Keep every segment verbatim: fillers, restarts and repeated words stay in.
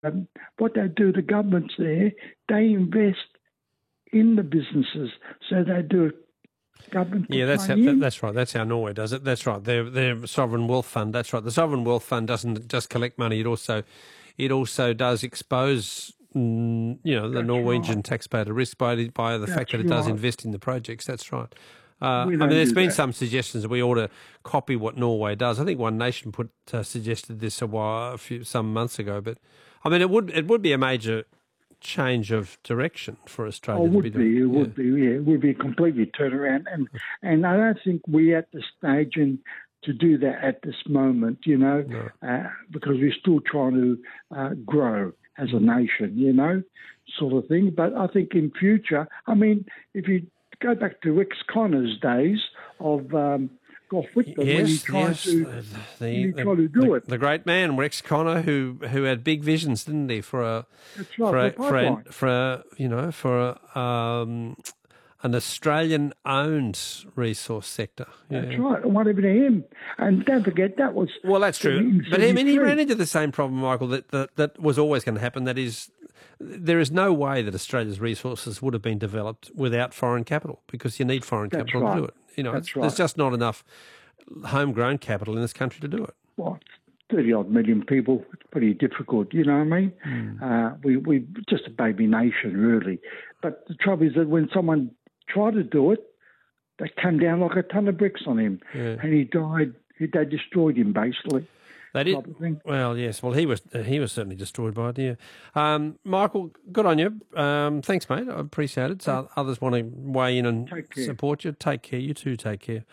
um, what they do, the governments there, they invest in the businesses, so they do it. Government yeah, that's how, in. that's right. That's how Norway does it. That's right. Their their sovereign wealth fund. That's right. The sovereign wealth fund doesn't just collect money. It also it also does expose mm, you know the That's Norwegian right. taxpayer to risk by by the That's fact that it does right. invest in the projects. That's right. Uh, We I don't mean, there's do been that. some suggestions that we ought to copy what Norway does. I think One Nation put uh, suggested this a while, a few some months ago. But I mean, it would it would be a major change of direction for Australia. Oh, to would be be. doing. It Yeah. would be. Yeah, it would be a completely turnaround, and and I don't think we're at the stage in to do that at this moment. You know, No. uh, because we're still trying to uh, grow as a nation. You know, sort of thing. But I think in future, I mean, if you go back to Rex Connor's days of um, Gough Whitlam, when he Yes, tried yes, to, the, when he the, tried to do the, it. the great man Rex Connor, who who had big visions, didn't he, for a That's for right, a, the for a, pipeline. for a, you know for a, um, an Australian-owned resource sector. Yeah. That's right. And whatever to him. And don't forget, that was... Well, that's true. in But I mean, he seventy-three. ran into the same problem, Michael, that, that, that was always going to happen. That is, there is no way that Australia's resources would have been developed without foreign capital, because you need foreign That's capital right. to do it. You know, That's it's, right. there's just not enough homegrown capital in this country to do it. Well, thirty-odd million people, it's pretty difficult, you know what I mean? Mm. Uh, we, we just a baby nation, really. But the trouble is that when someone tried to do it, they came down like a ton of bricks on him. Yeah. And he died. He, they destroyed him, basically. They did. Type of thing. Well, yes. Well, he was uh, he was certainly destroyed by it. Yeah. Um, Michael, good on you. Um, thanks, mate. I appreciate it. So others want to weigh in and Take care. support you. Take care. You too. Take care.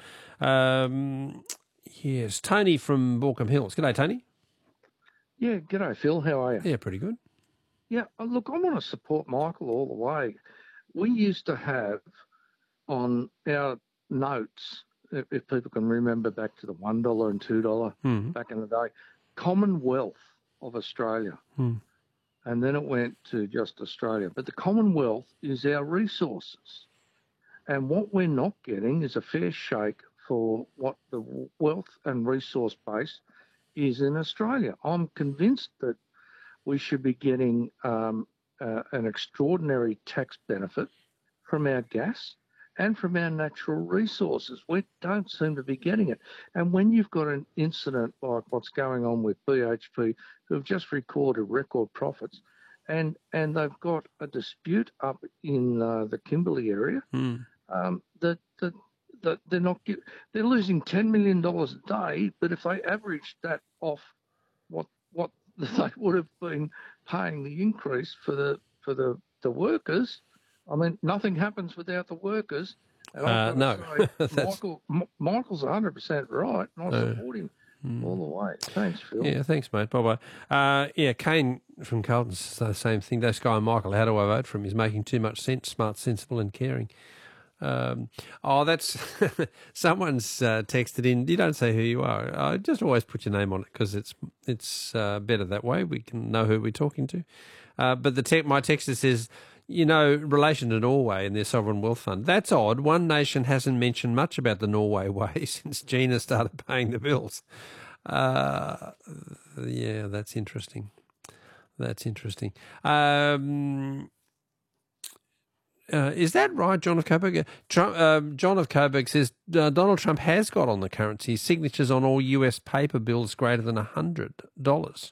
Um, yes, Tony from Baulkham Hills. G'day, Tony. Yeah, g'day, Phil. How are you? Yeah, pretty good. Yeah, uh, look, I want to support Michael all the way. We used to have on our notes, if, if people can remember back to the one dollar and two dollars Mm. back in the day, Commonwealth of Australia. Mm. And then it went to just Australia. But the Commonwealth is our resources. And what we're not getting is a fair shake for what the wealth and resource base is in Australia. I'm convinced that we should be getting um, uh, an extraordinary tax benefit from our gas and from our natural resources. We don't seem to be getting it. And when you've got an incident like what's going on with B H P, who have just recorded record profits, and, and they've got a dispute up in uh, the Kimberley area, Mm. um, that, that, that they're not get, they're losing ten million dollars a day, but if they averaged that off what what they would have been paying the increase for the for the, the workers, I mean, nothing happens without the workers. And Uh, I've no. got to say, That's- Michael, M- Michael's one hundred percent right, and I No. support him Mm. all the way. Thanks, Phil. Yeah, thanks, mate. Bye-bye. Uh, yeah, Kane from Carlton says the same thing. This guy, Michael, how do I vote for him? He's making too much sense, smart, sensible and caring. Um, oh, that's... someone's uh, texted in. You don't say who you are. Uh, just always put your name on it, because it's it's uh, better that way. We can know who we're talking to. Uh, but the te- my texter says, you know, relation to Norway and their sovereign wealth fund. That's odd. One Nation hasn't mentioned much about the Norway way since Gina started paying the bills. Uh, yeah, that's interesting. That's interesting. Um, uh, is that right, John of Coburg? Trump, uh, John of Coburg says uh, Donald Trump has got on the currency signatures on all U S paper bills greater than one hundred dollars.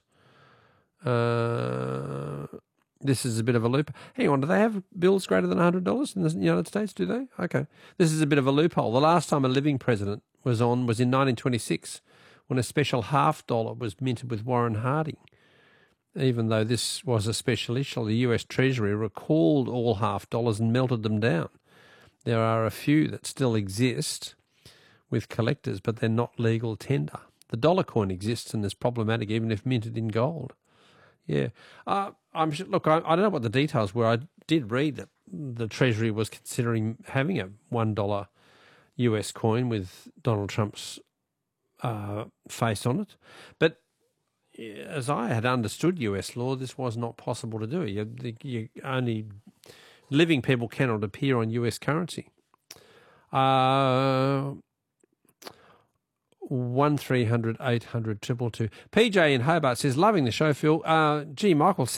Uh, this is a bit of a loop. Hang on, do they have bills greater than one hundred dollars in the United States, do they? Okay. This is a bit of a loophole. The last time a living president was on was in nineteen twenty-six, when a special half dollar was minted with Warren Harding. Even though this was a special issue, the U S Treasury recalled all half dollars and melted them down. There are a few that still exist with collectors, but they're not legal tender. The dollar coin exists and is problematic even if minted in gold. Yeah. Uh, I'm Look, I, I don't know what the details were. I did read that the Treasury was considering having a one dollar U S coin with Donald Trump's uh, face on it. But as I had understood U S law, this was not possible to do. You, you only living people cannot appear on U S currency. Uh, one three hundred eight hundred two two two. P J in Hobart says, loving the show, Phil. Uh, gee, Michael,